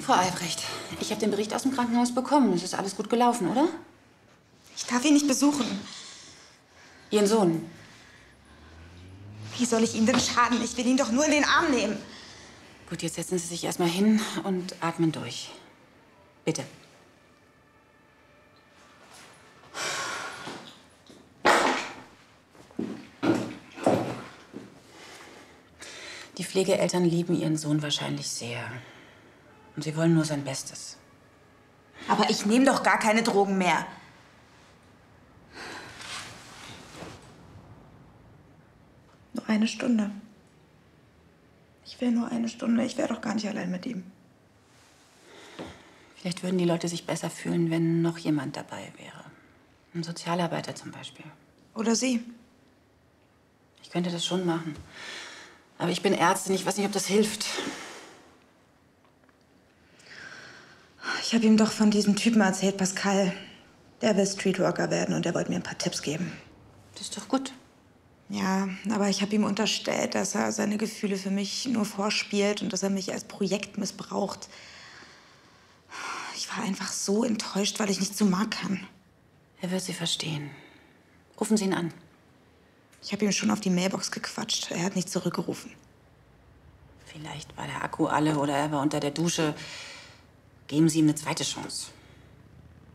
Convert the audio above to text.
Frau Albrecht, ich habe den Bericht aus dem Krankenhaus bekommen. Es ist alles gut gelaufen, oder? Ich darf ihn nicht besuchen. Ihren Sohn. Wie soll ich ihm denn schaden? Ich will ihn doch nur in den Arm nehmen. Gut, jetzt setzen Sie sich erstmal hin und atmen durch. Bitte. Die Pflegeeltern lieben ihren Sohn wahrscheinlich sehr. Und sie wollen nur sein Bestes. Aber ich nehme doch gar keine Drogen mehr. Nur eine Stunde. Ich will nur eine Stunde. Ich wäre doch gar nicht allein mit ihm. Vielleicht würden die Leute sich besser fühlen, wenn noch jemand dabei wäre. Ein Sozialarbeiter zum Beispiel. Oder Sie. Ich könnte das schon machen. Aber ich bin Ärztin. Ich weiß nicht, ob das hilft. Ich habe ihm doch von diesem Typen erzählt, Pascal. Der will Streetworker werden und der wollte mir ein paar Tipps geben. Das ist doch gut. Ja, aber ich habe ihm unterstellt, dass er seine Gefühle für mich nur vorspielt und dass er mich als Projekt missbraucht. Ich war einfach so enttäuscht, weil ich nicht zu Marc kann. Er wird Sie verstehen. Rufen Sie ihn an. Ich habe ihm schon auf die Mailbox gequatscht. Er hat nicht zurückgerufen. Vielleicht war der Akku alle oder er war unter der Dusche. Geben Sie ihm eine zweite Chance.